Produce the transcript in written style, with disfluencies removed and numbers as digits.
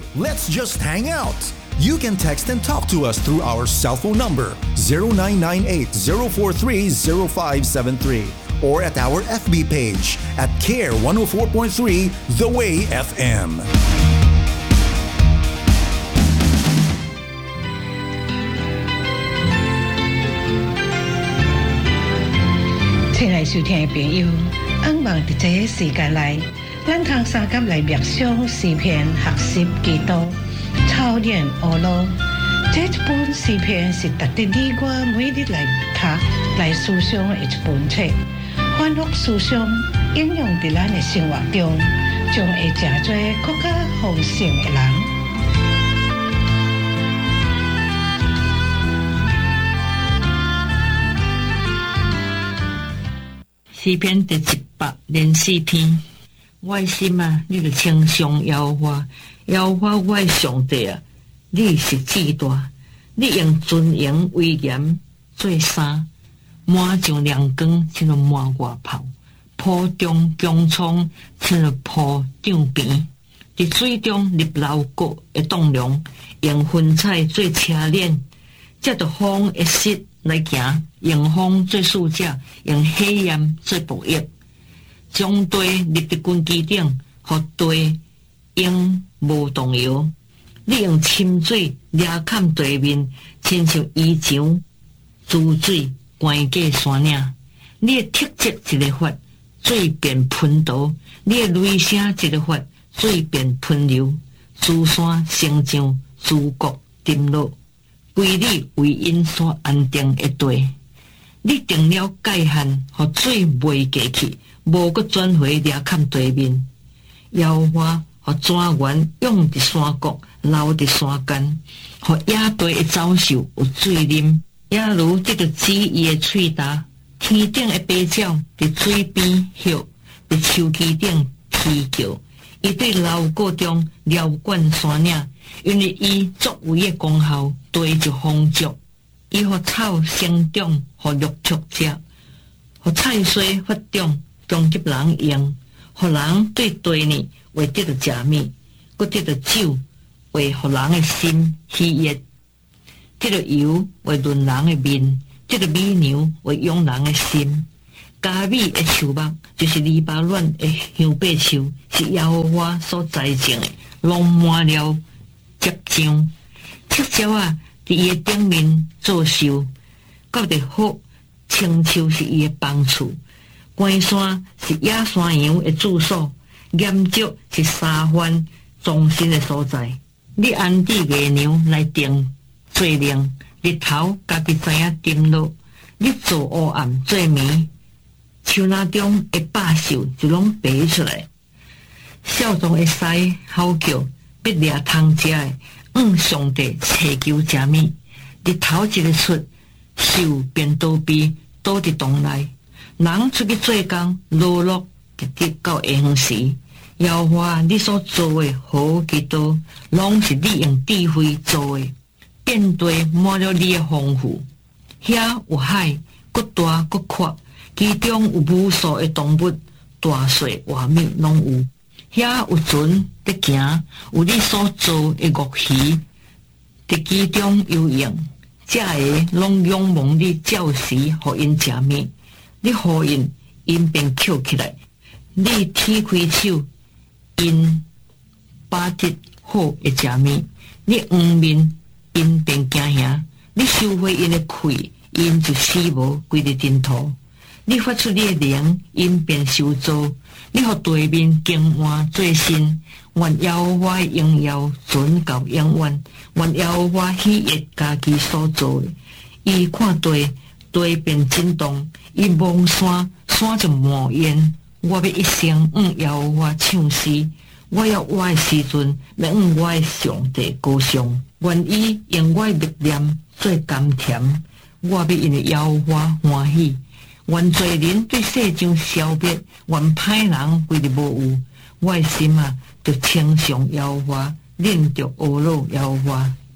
Let's just hang out. You can text and talk to us through our cell phone number 0998-043-0573 or at our FB page at CARE 104.3 The Way FM. 亲爱收听的朋友，希望在这个时间内，咱通三甲来默想诗篇，学习基督，操练学路。这一本诗篇是值得你我每日来读、来思想的一本册，反复思想，应用在咱的生活中，将会成做更加丰盛的人。 诗篇第104篇，我的心啊，你就称颂耶和华，耶和华我的上帝啊，你是至大，你用尊荣威严做衫，满上亮光，像着满外袍，铺中穹苍，像着铺帐边，伫水中立楼阁的栋梁，用云彩做车链，接着风一息来行，用风做使者，用火焰做仆役，将地立伫根基顶，互地用无动摇。你用深水掠砍地面，亲像衣裳珠水关过山岭。你的特质一个发，水变喷刀；你的雷声一个发，水变喷流。珠山成像珠国沉落。归你为因所安定的地，你定了界限，互水未过去，无搁转回掠砍地面。耶和华互泉源涌伫山谷，流伫山间，互野地的走兽有水啉。也如得着旨意的喙达，天顶的飞鸟伫水边歇，伫树枝顶啼叫。伊对楼阁中撩管山岭，因为伊作为的功效，地就丰足。伊互草生长，互绿畜食，互菜蔬发长，供给人用。互人对地呢，为得着食物，搁得着酒，为互人的心喜悦；得着油，为润人的面；得着美牛，为养人的心。加美的树木，就是黎巴嫩的香柏树，是耶和华所栽种的，拢满了结浆。赤鸟啊，伫伊的顶面做寿，到伫好青树是伊的房厝，关山是野山羊的住所，岩石是沙番终身的所在。你安置月亮来定做亮，日头家己知影沉落，你做黑暗做暝。树林中的百兽就拢爬出来，少壮的狮吼叫，必掠通食的，上帝祈求食物。日头一日出，兽便倒闭，倒伫洞内。人出去做工，落落直直到下昏时。耶和华你所做的好基督，拢是你用智慧做的，遍地满了你的丰富。遐有海，搁大搁阔。其中有无数的动物，大小活物拢有。遐有船在行，有你所做的乐鱼在其中游泳。这个拢仰望你照时，互因食物。你呼因，因便翘起来；你天开手，因把得好的食物。你黄面，因便惊吓；你收回因的气，因就死无归伫尘土。你发出你的灵，因便受造；你互地面更换做新。愿耶和华的荣耀存到永远。愿耶和华喜悦家己所做的。伊看地，地便震动；伊望山，山就冒烟。我要一生耶和华唱诗，我要我的时阵，要我的上帝歌颂。愿伊用我的力量做甘甜，我要因为耶和华欢喜。愿罪人对世上消灭，愿歹人归入无有。我的心啊，就称颂耶和华，认着阿罗耶和华。